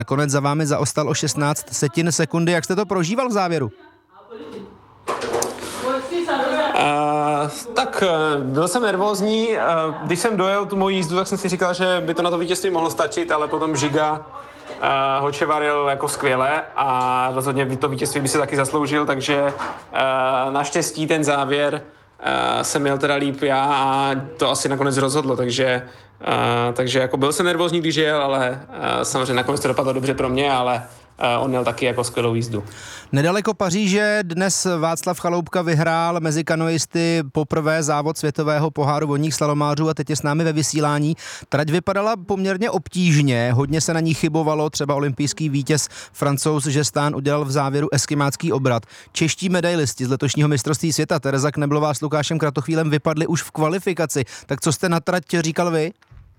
Nakonec za vámi zaostal o 16 setin sekundy. Jak jste to prožíval v závěru? Tak byl jsem nervózní. Když jsem dojel tu moji jízdu, tak jsem si říkal, že by to na to vítězství mohlo stačit, ale potom Žiga ho čevaril jako skvěle a rozhodně to vítězství by si taky zasloužil, takže naštěstí ten závěr jsem měl teda líp já a to asi nakonec rozhodlo, takže jako byl jsem nervózní, když jel, ale samozřejmě nakonec to dopadlo dobře pro mě, ale on měl taky jako skvělou jízdu. Nedaleko Paříže dnes Václav Chaloupka vyhrál mezi kanoisty poprvé závod světového poháru vodních slalomářů a teď je s námi ve vysílání. Trať vypadala poměrně obtížně, hodně se na ní chybovalo, třeba olympijský vítěz Francouz Žestán udělal v závěru eskimácký obrat. Čeští medailisti z letošního mistrovství světa Tereza Kneblová s Lukášem Kratochvílem vypadli už v kvalifikaci. Tak co jste na trať říkal vy?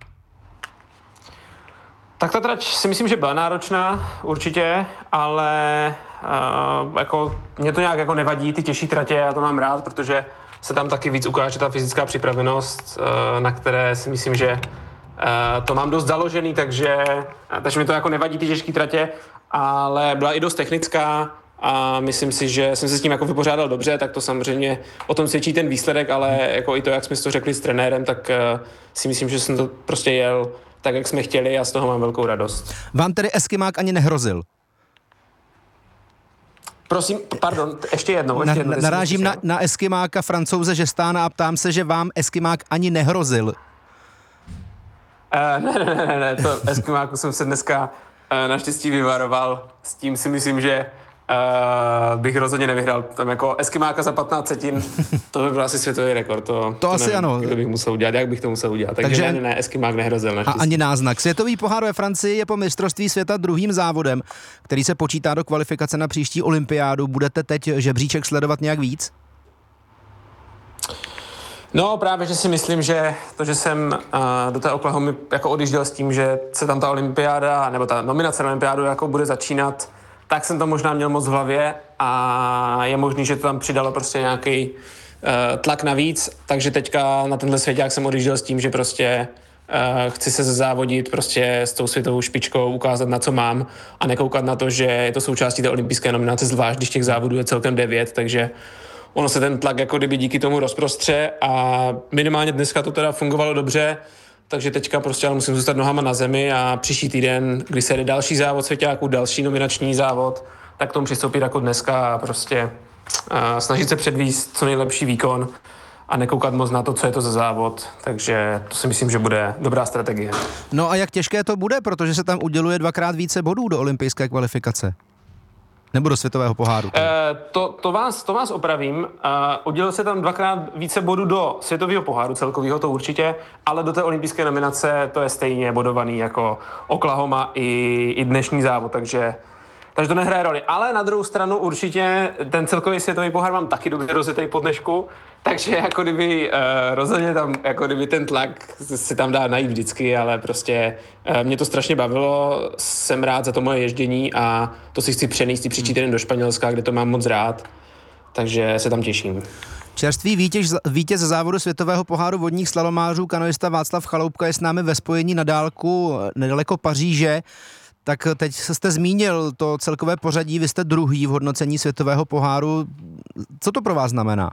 Tak ta trať si myslím, že byla náročná určitě, ale jako mě to nějak jako nevadí, ty těžší tratě, já to mám rád, protože se tam taky víc ukáže ta fyzická připravenost, na které si myslím, že to mám dost založený, takže mi to jako nevadí ty těžké tratě, ale byla i dost technická a myslím si, že jsem se s tím jako vypořádal dobře, tak to samozřejmě o tom svědčí ten výsledek, ale jako i to, jak jsme si to řekli s trenérem, tak si myslím, že jsem to prostě jel tak, jak jsme chtěli a z toho mám velkou radost. Vám tedy eskimák ani nehrozil? Prosím, pardon, ještě jednou. Narážím na eskimáka Francouze Žestána a ptám se, že vám eskimák ani nehrozil. Ne, to eskimáku jsem se dneska naštěstí vyvaroval. S tím si myslím, že bych rozhodně nevyhrál. Tam jako eskimáka za 15 setin, to by byl asi světový rekord. To asi nevím, ano. Kdo bych musel udělat, jak bych to musel udělat. Takže ne, eskimák nehrozil naštěstí. A ani náznak. Světový pohár ve Francii je po mistrovství světa druhým závodem, který se počítá do kvalifikace na příští olympiádu. Budete teď žebříček sledovat nějak víc? No právě, že si myslím, že to, že jsem do té Oklahomy jako odjížděl s tím, že se tam ta olympiáda, nebo ta nominace na olympiádu jako bude začínat, tak jsem to možná měl moc v hlavě a je možný, že to tam přidalo prostě nějaký tlak navíc, takže teďka na tenhle svěťák jsem odjížděl s tím, že prostě chci se závodit prostě s tou světovou špičkou, ukázat, na co mám a nekoukat na to, že je to součástí té olympijské nominace, zvlášť když těch závodů je celkem 9, takže ono se ten tlak jako kdyby díky tomu rozprostře a minimálně dneska to teda fungovalo dobře, takže teďka prostě ale musím zůstat nohama na zemi a příští týden, kdy se jde další závod svěťáků, další nominační závod, tak k tomu přistoupit jako dneska a prostě snažit se předvíst co nejlepší výkon a nekoukat moc na to, co je to za závod, takže to si myslím, že bude dobrá strategie. No a jak těžké to bude, protože se tam uděluje 2x více bodů do olympijské kvalifikace? Nebo do světového poháru? To vás opravím. Udělil se tam 2x více bodů do světového poháru celkového, to určitě, ale do té olympijské nominace to je stejně bodovaný jako Oklahoma i dnešní závod, takže to nehraje roli. Ale na druhou stranu určitě ten celkový světový pohár mám taky dobře rozjetý po dnešku, takže jako kdyby rozhodně tam, jako kdyby ten tlak se tam dá najít vždycky, ale prostě mě to strašně bavilo, jsem rád za to moje ježdění a to si chci přenést i příští týden do Španělska, kde to mám moc rád, takže se tam těším. Čerstvý vítěz závodu světového poháru vodních slalomářů, kanoista Václav Chaloupka je s námi ve spojení na dálku nedaleko Paříže. Tak teď jste zmínil to celkové pořadí, vy jste druhý v hodnocení světového poháru. Co to pro vás znamená?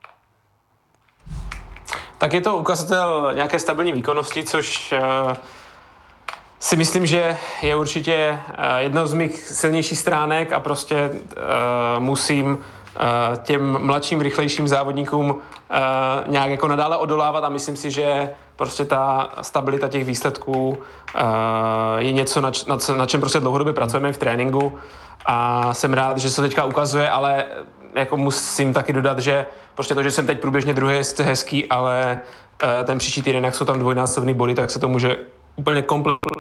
Tak je to ukazatel nějaké stabilní výkonnosti, což si myslím, že je určitě jedno z mých silnějších stránek a prostě musím těm mladším, rychlejším závodníkům nějak jako nadále odolávat a myslím si, že prostě ta stabilita těch výsledků je něco, na čem prostě dlouhodobě pracujeme v tréninku a jsem rád, že se teďka ukazuje, ale jako musím taky dodat, že prostě to, že jsem teď průběžně druhý, je hezký, ale ten příští týden, jak jsou tam dvojnásobný body, tak se to může úplně kompletně.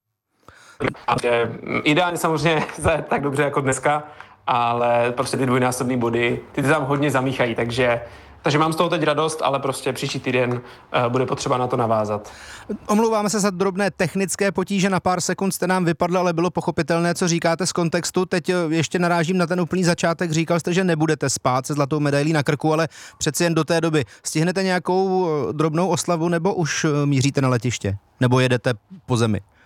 Ideálně samozřejmě tak dobře jako dneska, ale prostě ty dvojnásobný body, ty tam hodně zamíchají, takže mám z toho teď radost, ale prostě příští týden bude potřeba na to navázat. Omlouváme se za drobné technické potíže, na pár sekund jste nám vypadl, ale bylo pochopitelné, co říkáte z kontextu. Teď ještě narážím na ten úplný začátek, říkal jste, že nebudete spát se zlatou medailí na krku, ale přeci jen do té doby. Stihnete nějakou drobnou oslavu nebo už míříte na letiště? Nebo jedete po zemi?